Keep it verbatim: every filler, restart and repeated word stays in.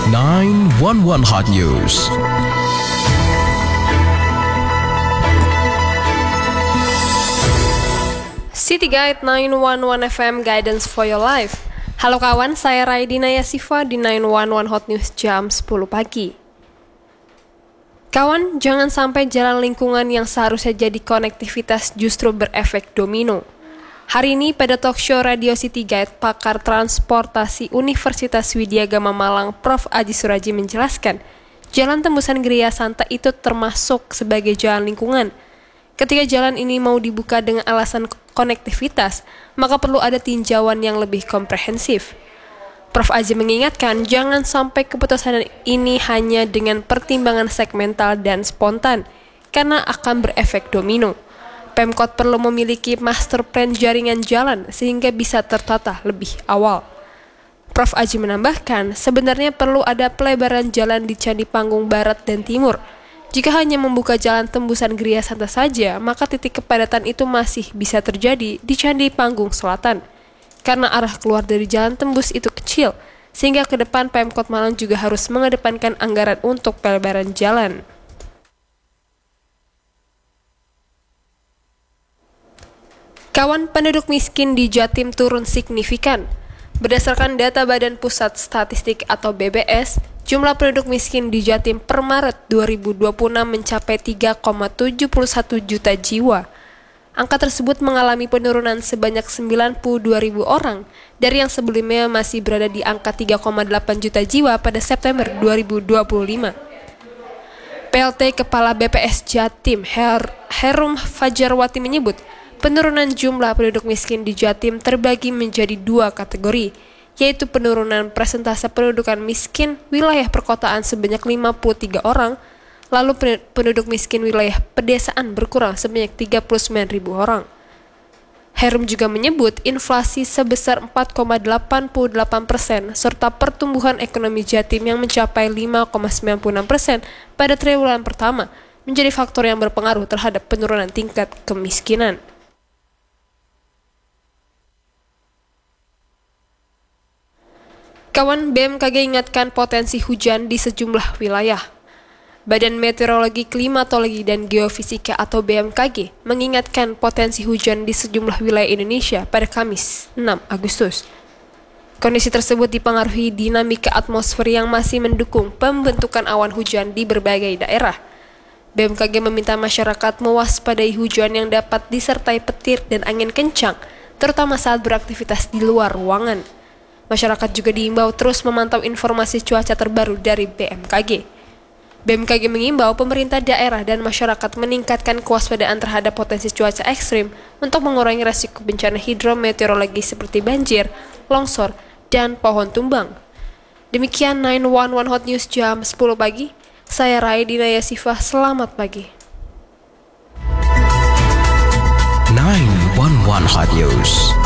nine one one Hot News. City Guide nine one one F M Guidance for Your Life. Halo kawan, saya Raidina Yasifa di nine one one Hot News jam sepuluh pagi. Kawan, jangan sampai jalan lingkungan yang seharusnya jadi konektivitas justru berefek domino. Hari ini pada talk show Radio City Guide, pakar transportasi Universitas Widya Gama Malang, Profesor Aji Suraji menjelaskan, jalan tembusan Geria Santa itu termasuk sebagai jalan lingkungan. Ketika jalan ini mau dibuka dengan alasan konektivitas, maka perlu ada tinjauan yang lebih komprehensif. Profesor Aji mengingatkan, jangan sampai keputusan ini hanya dengan pertimbangan segmental dan spontan, karena akan berefek domino. Pemkot perlu memiliki master plan jaringan jalan sehingga bisa tertata lebih awal. Profesor Aji menambahkan, sebenarnya perlu ada pelebaran jalan di Candi Panggung Barat dan Timur. Jika hanya membuka jalan tembusan Geria Santa saja, maka titik kepadatan itu masih bisa terjadi di Candi Panggung Selatan. Karena arah keluar dari jalan tembus itu kecil, sehingga ke depan Pemkot Malang juga harus mengedepankan anggaran untuk pelebaran jalan. Kawan, penduduk miskin di Jatim turun signifikan. Berdasarkan data Badan Pusat Statistik atau B B S, jumlah penduduk miskin di Jatim per Maret dua ribu dua puluh enam mencapai tiga koma tujuh satu juta jiwa. Angka tersebut mengalami penurunan sebanyak sembilan puluh dua ribu orang dari yang sebelumnya masih berada di angka tiga koma delapan juta jiwa pada September dua ribu dua puluh lima. P L T Kepala B P S Jatim Her- Herum Fajarwati menyebut, penurunan jumlah penduduk miskin di Jatim terbagi menjadi dua kategori, yaitu penurunan persentase pendudukan miskin wilayah perkotaan sebanyak lima puluh tiga orang, lalu penduduk miskin wilayah pedesaan berkurang sebanyak tiga puluh sembilan ribu orang. Herum juga menyebut inflasi sebesar empat koma delapan delapan persen serta pertumbuhan ekonomi Jatim yang mencapai lima koma sembilan enam persen pada triwulan pertama menjadi faktor yang berpengaruh terhadap penurunan tingkat kemiskinan. Kawan, B M K G ingatkan potensi hujan di sejumlah wilayah. Badan Meteorologi, Klimatologi, dan Geofisika atau B M K G mengingatkan potensi hujan di sejumlah wilayah Indonesia pada Kamis enam Agustus. Kondisi tersebut dipengaruhi dinamika atmosfer yang masih mendukung pembentukan awan hujan di berbagai daerah. B M K G meminta masyarakat mewaspadai hujan yang dapat disertai petir dan angin kencang, terutama saat beraktivitas di luar ruangan. Masyarakat juga diimbau terus memantau informasi cuaca terbaru dari B M K G. B M K G mengimbau pemerintah daerah dan masyarakat meningkatkan kewaspadaan terhadap potensi cuaca ekstrim untuk mengurangi resiko bencana hidrometeorologi seperti banjir, longsor, dan pohon tumbang. Demikian nine one one Hot News jam sepuluh pagi. Saya Raidina Yasifah, selamat pagi. nine one one Hot News.